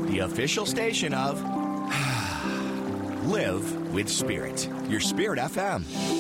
the official station of Live with Spirit, your Spirit FM.